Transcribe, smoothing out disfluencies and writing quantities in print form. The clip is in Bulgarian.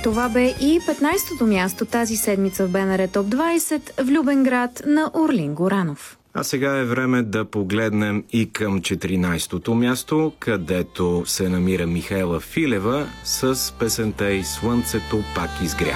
Това бе и 15-то място тази седмица в БНР Топ 20, Влюбен град на Орлин Горанов. А сега е време да погледнем и към 14-то място, където се намира Михаела Филева с песента и "Слънцето пак изгря".